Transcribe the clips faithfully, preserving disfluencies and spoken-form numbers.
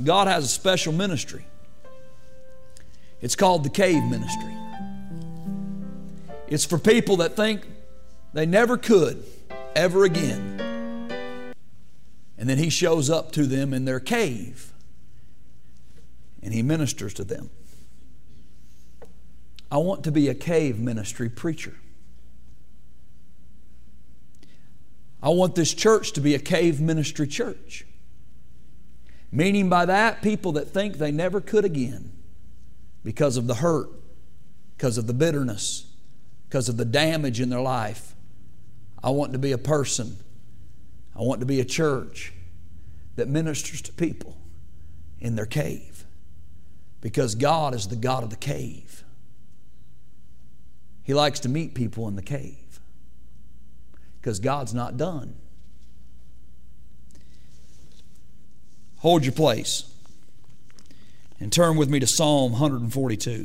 God has a special ministry. It's called the cave ministry. It's for people that think they never could ever again. And then He shows up to them in their cave and He ministers to them. I want to be a cave ministry preacher. I want this church to be a cave ministry church. Meaning by that, people that think they never could again because of the hurt, because of the bitterness, because of the damage in their life. I want to be a person, I want to be a church that ministers to people in their cave, because God is the God of the cave. He likes to meet people in the cave because God's not done. Hold your place and turn with me to Psalm one forty-two.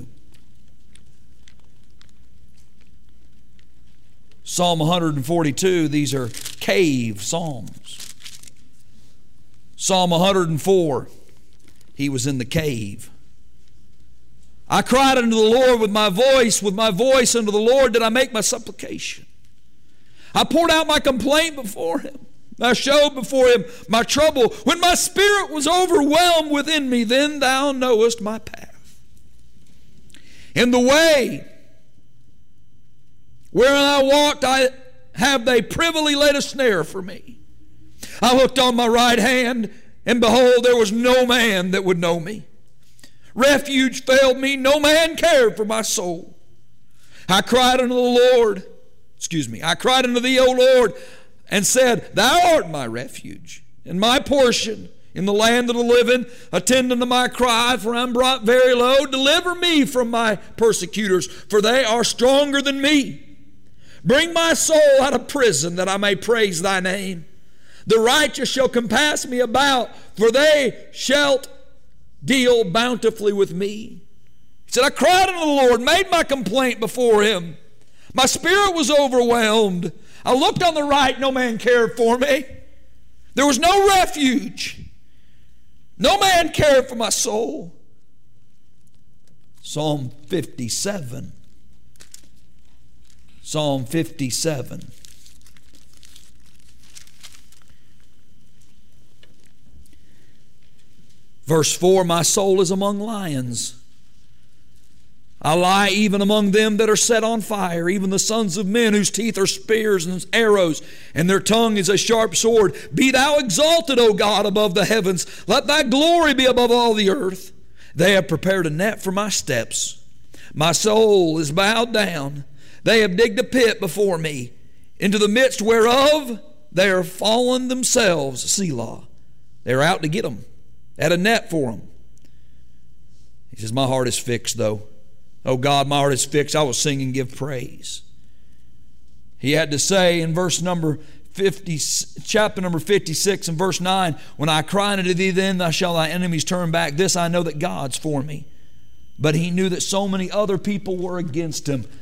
Psalm one forty-two, these are cave psalms. Psalm one oh four, he was in the cave. I cried unto the Lord with my voice, with my voice unto the Lord did I make my supplication. I poured out my complaint before Him. I showed before Him my trouble. When my spirit was overwhelmed within me, then Thou knowest my path. In the way wherein I walked, I have they privily laid a snare for me. I looked on my right hand, and behold, there was no man that would know me. Refuge failed me, no man cared for my soul. I cried unto the Lord, excuse me, I cried unto Thee, O Lord, and said, Thou art my refuge, and my portion in the land of the living. Attend unto my cry, for I am brought very low. Deliver me from my persecutors, for they are stronger than me. Bring my soul out of prison, that I may praise Thy name. The righteous shall compass me about, for they shall deal bountifully with me. He said, I cried unto the Lord, made my complaint before Him. My spirit was overwhelmed. I looked on the right, no man cared for me. There was no refuge. No man cared for my soul. Psalm fifty-seven. Psalm fifty-seven. Verse four, my soul is among lions. I lie even among them that are set on fire, even the sons of men whose teeth are spears and arrows, and their tongue is a sharp sword. Be Thou exalted, O God, above the heavens. Let Thy glory be above all the earth. They have prepared a net for my steps. My soul is bowed down. They have digged a pit before me, into the midst whereof they are fallen themselves. Selah. They're out to get them. Had a net for them. He says, my heart is fixed, though. Oh God, my heart is fixed. I will sing and give praise. He had to say in verse number fifty, chapter number fifty-six and verse nine, when I cry unto Thee, then thou shalt thy enemies turn back. This I know that God's for me. But he knew that so many other people were against him.